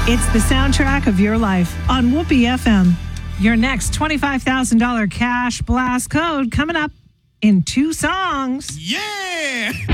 It's the soundtrack of your life on Whoopee FM. Your next $25,000 cash blast code coming up in 2 songs. Yeah!